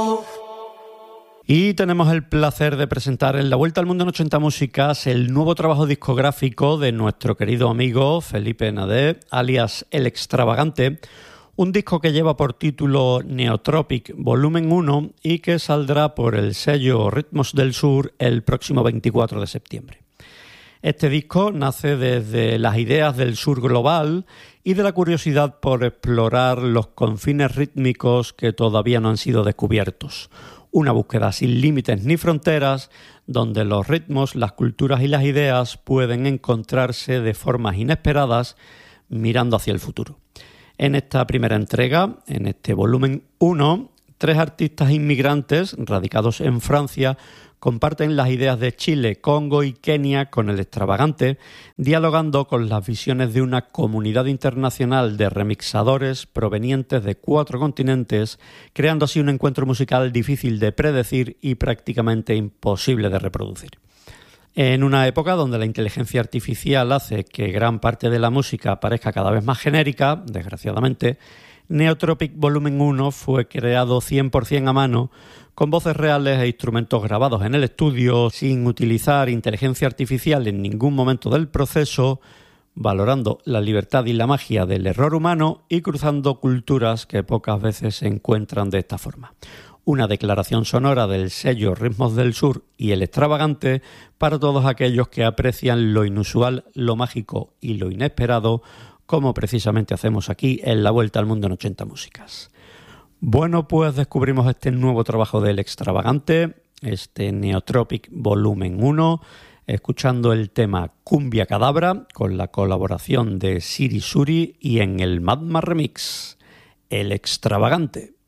Y tenemos el placer de presentar en La Vuelta al Mundo en 80 Músicas el nuevo trabajo discográfico de nuestro querido amigo Felipe Nadé, alias El Extravagante, un disco que lleva por título Neotropic Volumen 1 y que saldrá por el sello Ritmos del Sur el próximo 24 de septiembre. Este disco nace desde las ideas del sur global y de la curiosidad por explorar los confines rítmicos que todavía no han sido descubiertos. Una búsqueda sin límites ni fronteras, donde los ritmos, las culturas y las ideas pueden encontrarse de formas inesperadas mirando hacia el futuro. En esta primera entrega, en este volumen 1, 3 artistas inmigrantes radicados en Francia comparten las ideas de Chile, Congo y Kenia con El Extravagante, dialogando con las visiones de una comunidad internacional de remixadores provenientes de 4 continentes, creando así un encuentro musical difícil de predecir y prácticamente imposible de reproducir. En una época donde la inteligencia artificial hace que gran parte de la música parezca cada vez más genérica, desgraciadamente, Neotropic Volumen 1 fue creado 100% a mano, con voces reales e instrumentos grabados en el estudio, sin utilizar inteligencia artificial en ningún momento del proceso, valorando la libertad y la magia del error humano y cruzando culturas que pocas veces se encuentran de esta forma. Una declaración sonora del sello Ritmos del Sur y El Extravagante para todos aquellos que aprecian lo inusual, lo mágico y lo inesperado, como precisamente hacemos aquí en La Vuelta al Mundo en 80 Músicas. Bueno, pues descubrimos este nuevo trabajo del Extravagante, este Neotropic Volumen 1, escuchando el tema Cumbia Cadabra con la colaboración de Siri Suri y en el Madma Remix, El Extravagante.